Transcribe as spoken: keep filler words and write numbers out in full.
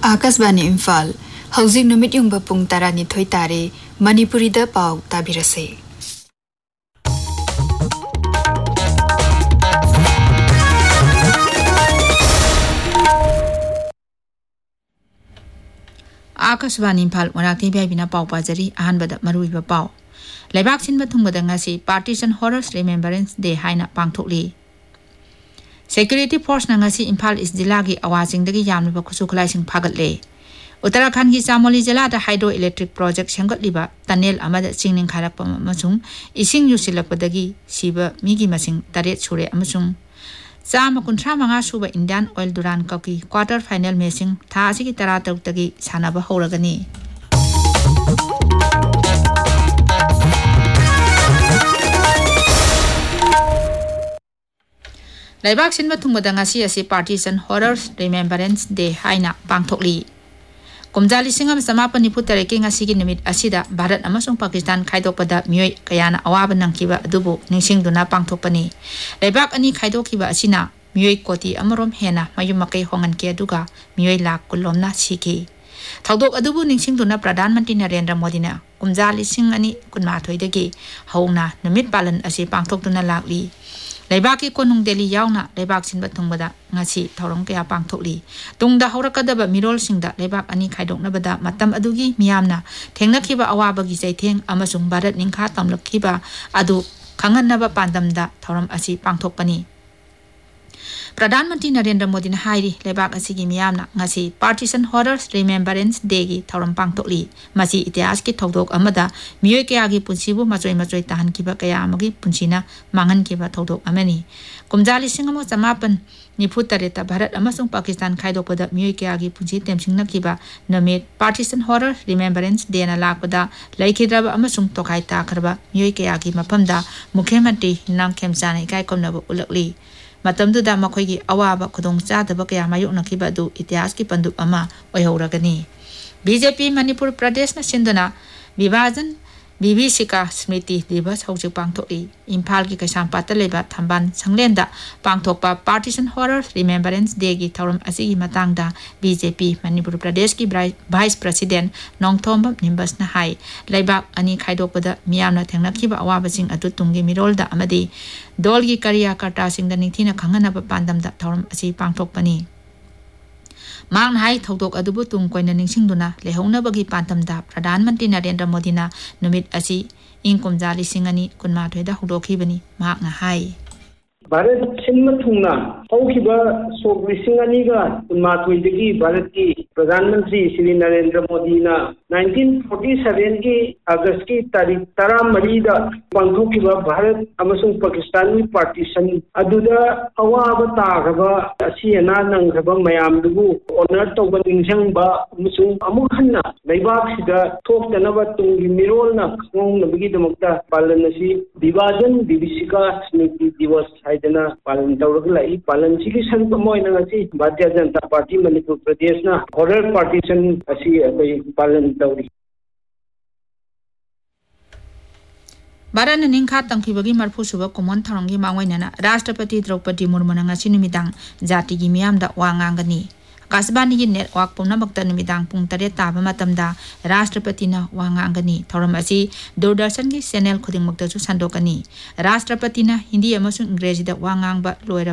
Akashvani Imphal हौजिक नुमित Jung पुंग तरानिथोय तारे मणिपुरीदा पाव ताबिरसे। आकाशवाणी इम्फाल वराक्ति बिना पाव पाजरी अहनबद मरुइबा पाव लेबाक सिनबा थुंगबदा ngasi partition horrors remembrance day हाइना पांगथोकली security force ना ngasi इम्फाल इस जिला की आवाजिंग दगी यामनबा खुसु खुलाइसिंग फागतले उत्तराखंड की चामोली जिला दा हाइड्रो इलेक्ट्रिक प्रोजेक्ट सेंगतलिबा टनेल अमदा चिंगनिंग खारकपा अमसुंग इसिंग युसिलकपदगी सिबा मिगी मसिंग तरेत सुरे अमसुंग चाम कुंथ्रा मंगा सुबा इंडियन ऑयल दुरान कपकी क्वार्टर फाइनल मैचिंग था असिगी तरा तरुकतगी सानबा हौरगनी। लेबाक सिनबा थुंगबदा ngasi asi partition horrors remembrance day haina pangthokli kumjali singam samapa niputare ke ngasi gi nimit asida bharat amasung pakistan khaidokpada mioi kayana awaba nangkiba adubu ningsingduna pangthokpani lebak ani khaidokkiba asina mioi koti amarom hena mayumakai hongan ke aduga mioi lak kulomna siki thawdok adubu ningsingduna pradhan mantri narendra modi na kumjali sing ani kunma thoidagi hauna nimit palan asi pangthokduna lakli लेबाकी कोनुंग देली यावना लेबाक सिनबा थुंगबदा ngasi थौरंग कया पांगथोकली तुंगदा हौरकदबा मिरोल सिंगदा लेबाक अनि खाइदोकनबदा मतम अदुगी मियामना थेंगनखिबा अवाबगी जैथेंग अमसुंग भारत निंखा तमलखिबा अदु खंगनबा पांदमदा थौरम असि पांगथोकपनी प्रधानमंत्री नरेंद्र मोदी ने हाइरी लेबाक असिगी मियामना ngasi partition horrors remembrance day gi thauram pangtokli masi इतिहास की थौदोक अमदा मियोय कयागी पुंसिबु मचोय मचोय ताहन किबा कया अमगी पुंसिना मांगन किबा थौदोक अमनी कुमजाली सिंगमो समापन निफुतरेता Bharat अमसुंग Pakistan खाइदोकपदा मियोय कयागी पुंसि तेमसिंगना किबा नमेट partition horrors remembrance day na lakpada लैखिद्रबा अमसुंग तोखाय ताखरबा मियोय कयागी मफमदा मुख्यमंत्री नाम खेमचाना इकाय कोमनबा उलकली मतमदुदा मखोयगी अवाबा खुदोंग चादबा कया मायोकनखिबा दु इतिहास की पंदुप अमा ओयहौरगनी बीजेपी मणिपुर प्रदेश न सिंधना विभाजन विभीषिका स्मृति दिवस हौजिक पांगथोकली इम्फाल की कैसामपात लेबा थंबान संगलेंदा पांगथोकपा पार्टीशन हॉरर्स रिमेम्बरेंस डे की थौरम असिगी मतांगदा बीजेपी मणिपुर प्रदेश की वाइस प्रेसिडेंट नोंगथोंबम निम्बस न हाई लेबाक अनि खाइदोकपदा मियामना थेंगनखिबा अवाबसिंग अदु तुंगी मिरोलदा अमदी दोल की कार्यकर्तासिंगदा निंथिना खंगनबा पांदमदा थौरम असि पांगथोकपनी मांग हाई थौदोक अदुबु तुंग कोइना निंसिंगदुना लेहौनबगी पांतमदा प्रधानमंत्री नरेंद्र मोदी ना नुमित असि इंग कुमजाली सिंगनी कुनमाथोयदा हौदोखिबनी मांगना हाई भारत सिंह थुंगना हौखिबा सोक लिसिंगनी गा कुनमाथोयदगी भारत की प्रधानमंत्री श्री नरेंद्र मोदी ना नाइनटीन फोर्टी सेवन की अगस्त की तारीख तरा मरीदा पांथोखिबा भारत अमसुंग पाकिस्तान की पार्टीशन अदुदा अवाब तागबा असिना नंगबा मयामदुबु ऑनर तौबा निंगसंगबा अमसुंग अमुक हन्ना लेबाक सिदा थोक्तनबा तुंगी मिरोलना खंगनबगी दमकता पालन असि विभाजन विभीषिका स्मृति दिवस हाइदना पालन तौरगलाई पालन सिगी सरुप मोयना ngasi भारतीय जनता पार्टी मणिपुर प्रदेश ना हॉरर पार्टीशन असि अबै पालन तौरी भारत निंखा तंखिबगी मरफुसुबा कुमन थरंगी मांगवैना राष्ट्रपति द्रौपदी मुर्मु ngasi numitang जाति की मियामदा वांगांगनी आकाशवाणी की नेटवर्क पुनमक्ता नुमिदांग पुंग तरेत ताबा मतमदा राष्ट्रपतिना वांगांगनी थौरम असि दूरदर्शन की चैनल खुदिंगमक्तासु संदोकनी राष्ट्रपतिना हिंदी अमसुंग इंग्रेजीदा वांगांगबा लोयरा